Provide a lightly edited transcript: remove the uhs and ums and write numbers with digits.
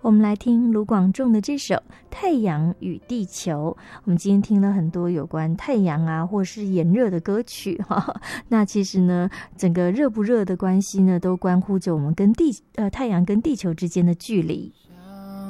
我们来听卢广仲的这首《太阳与地球》。我们今天听了很多有关太阳啊，或是炎热的歌曲哈。那其实呢，整个热不热的关系呢，都关乎着我们跟太阳跟地球之间的距离。